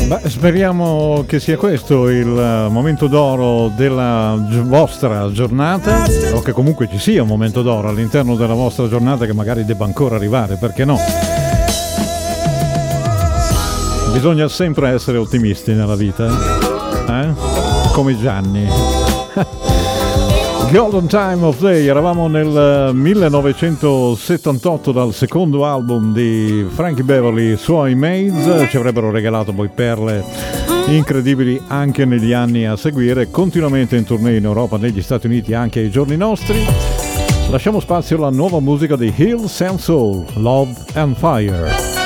Beh, speriamo che sia questo il momento d'oro della vostra giornata, o che comunque ci sia un momento d'oro all'interno della vostra giornata che magari debba ancora arrivare, perché no? Bisogna sempre essere ottimisti nella vita, come Gianni. Golden Time of Day, eravamo nel 1978 dal secondo album di Frankie Beverly, suoi Maids, ci avrebbero regalato poi perle incredibili anche negli anni a seguire, continuamente in tournée in Europa, negli Stati Uniti anche ai giorni nostri. Lasciamo spazio alla nuova musica di Hills and Soul, Love and Fire.